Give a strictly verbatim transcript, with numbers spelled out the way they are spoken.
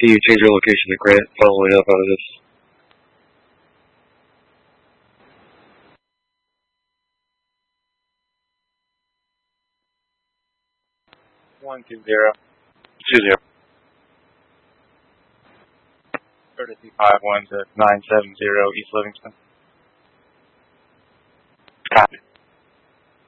see you change your location to Grant following up out of this. One two zero. Two zero. Courtesy five one to nine seven zero East Livingston.